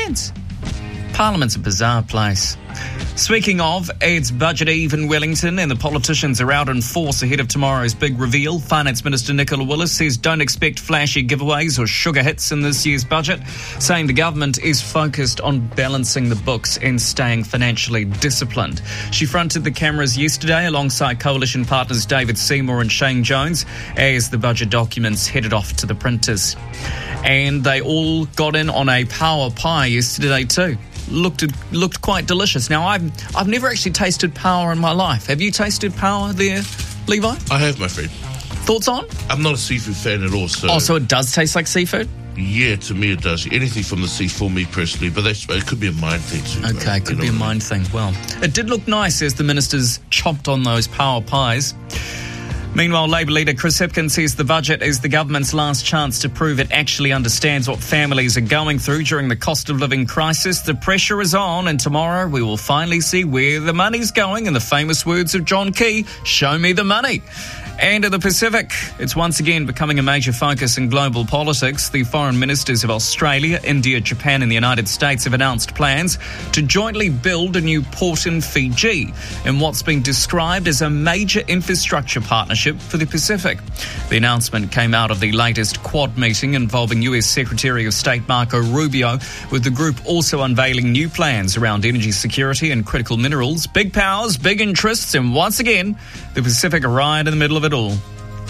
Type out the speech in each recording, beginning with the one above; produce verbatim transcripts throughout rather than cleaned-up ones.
understands. Parliament's a bizarre place. Speaking of, it's Budget Eve in Wellington and the politicians are out in force ahead of tomorrow's big reveal. Finance Minister Nicola Willis says don't expect flashy giveaways or sugar hits in this year's budget, saying the government is focused on balancing the books and staying financially disciplined. She fronted the cameras yesterday alongside coalition partners David Seymour and Shane Jones as the budget documents headed off to the printers. And they all got in on a power pie yesterday too. Looked looked quite delicious. Now, I've I've never actually tasted power in my life. Have you tasted power there, Levi? I have, my friend. Thoughts on? I'm not a seafood fan at all. So oh, so it does taste like seafood? Yeah, to me it does. Anything from the sea for me personally, but that's, it could be a mind thing too. Okay, right? could you be a know mind thing. Well, it did look nice as the ministers chomped on those power pies. Meanwhile, Labour leader Chris Hipkins says the budget is the government's last chance to prove it actually understands what families are going through during the cost of living crisis. The pressure is on, and tomorrow we will finally see where the money's going. In the famous words of John Key, show me the money. And in the Pacific, it's once again becoming a major focus in global politics. The foreign ministers of Australia, India, Japan and the United States have announced plans to jointly build a new port in Fiji in what's been described as a major infrastructure partnership for the Pacific. The announcement came out of the latest Quad meeting involving U S Secretary of State Marco Rubio, with the group also unveiling new plans around energy security and critical minerals. Big powers, big interests, and once again, the Pacific are right in the middle of it all.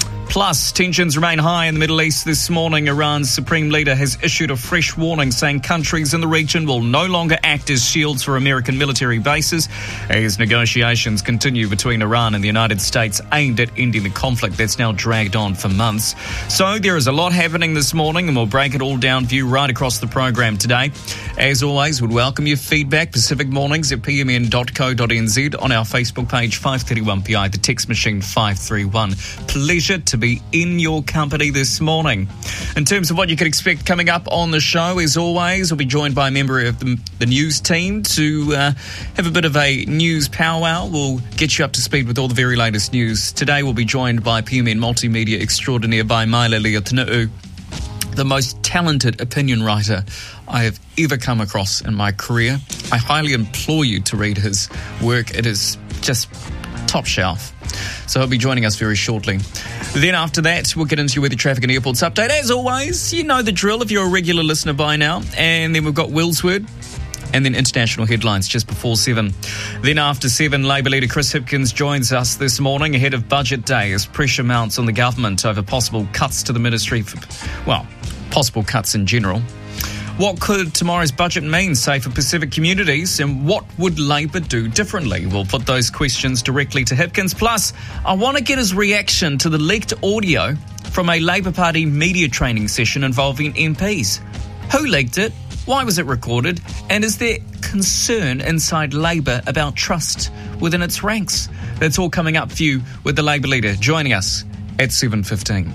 Plus, tensions remain high in the Middle East this morning. Iran's supreme leader has issued a fresh warning saying countries in the region will no longer act as shields for American military bases as negotiations continue between Iran and the United States aimed at ending the conflict that's now dragged on for months. So there is a lot happening this morning and we'll break it all down for you right across the program today. As always, we'd welcome your feedback. Pacific Mornings at p m n dot co dot n z, on our Facebook page five thirty-one P I, the text machine five three one. Pleasure to be in your company this morning. In terms of what you can expect coming up on the show, as always, we'll be joined by a member of the, the news team to uh, have a bit of a news powwow. We'll get you up to speed with all the very latest news. Today we'll be joined by P M N multimedia extraordinaire by Maile Leotenuu, the most talented opinion writer I have ever come across in my career. I highly implore you to read his work. It is just top shelf. So he'll be joining us very shortly. Then after that, we'll get into your weather, traffic and airports update. As always, you know the drill if you're a regular listener by now. And then we've got Will's Word and then international headlines just before seven. Then after seven, Labour leader Chris Hipkins joins us this morning ahead of Budget Day as pressure mounts on the government over possible cuts to the ministry for, well, possible cuts in general. What could tomorrow's budget mean, say, for Pacific communities, and what would Labour do differently? We'll put those questions directly to Hipkins. Plus, I want to get his reaction to the leaked audio from a Labour Party media training session involving M Ps. Who leaked it? Why was it recorded? And is there concern inside Labour about trust within its ranks? That's all coming up for you with the Labour leader joining us at seven fifteen.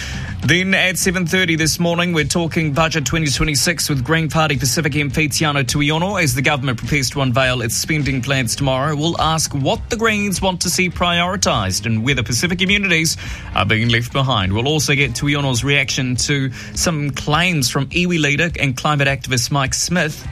Then at seven thirty this morning, we're talking Budget twenty twenty-six with Green Party Pacific M P Tiano Tuiono as the government prepares to unveil its spending plans tomorrow. We'll ask what the Greens want to see prioritised and whether Pacific communities are being left behind. We'll also get Tuiono's reaction to some claims from iwi leader and climate activist Mike Smith,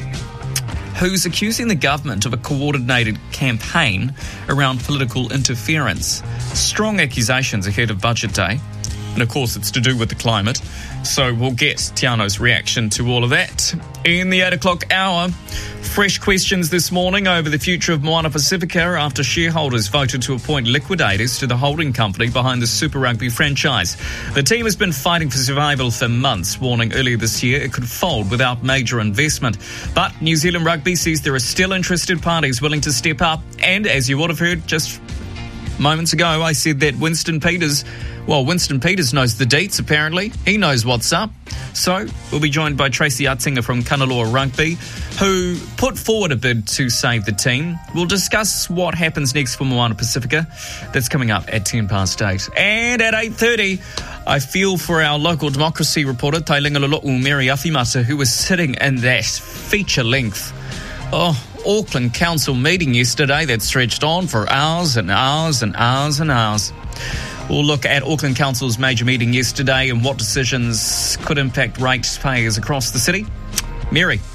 who's accusing the government of a coordinated campaign around political interference. Strong accusations ahead of Budget Day. And of course, it's to do with the climate. So we'll get Tiano's reaction to all of that. In the eight o'clock hour, fresh questions this morning over the future of Moana Pacifica after shareholders voted to appoint liquidators to the holding company behind the Super Rugby franchise. The team has been fighting for survival for months, warning earlier this year it could fold without major investment. But New Zealand Rugby says there are still interested parties willing to step up. And as you would have heard just moments ago, I said that Winston Peters... Well, Winston Peters knows the deets, apparently. He knows what's up. So we'll be joined by Tracy Artinga from Kanaloa Rugby, who put forward a bid to save the team. We'll discuss what happens next for Moana Pacifica. That's coming up at ten past eight. And at eight thirty, I feel for our local democracy reporter, Tailanga Lolo'u Mary Afimata, who was sitting in that feature-length oh, Auckland Council meeting yesterday that stretched on for hours and hours and hours and hours. We'll look at Auckland Council's major meeting yesterday and what decisions could impact ratepayers across the city. Mary.